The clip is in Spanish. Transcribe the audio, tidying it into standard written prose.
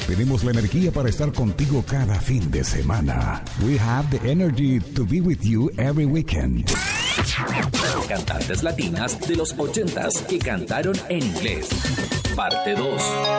Tenemos la energía para estar contigo cada fin de semana. We have the energy to be with you every weekend. Cantantes latinas de los 80s que cantaron en inglés. Parte 2.